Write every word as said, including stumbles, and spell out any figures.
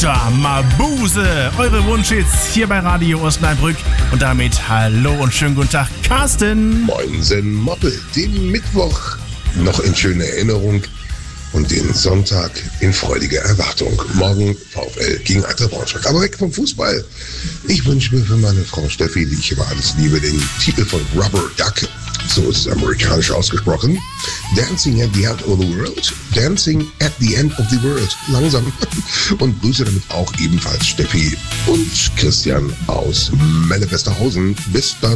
Doktor Mabuse. Eure Wunschhits hier bei Radio Osnabrück. Und damit hallo und schönen guten Tag, Carsten. Moinsen Moppel, den Mittwoch noch in schöner Erinnerung und den Sonntag in freudiger Erwartung. Morgen VfL gegen Eintracht Braunschweig. Aber weg vom Fußball. Ich wünsche mir für meine Frau Steffi, die ich über alles liebe, den Titel von Rubber Duck. So ist es amerikanisch ausgesprochen. Dancing at the End of the World. Dancing at the End of the World. Langsam. Und grüße damit auch ebenfalls Steffi und Christian aus Melle-Westerhausen. Bis dann.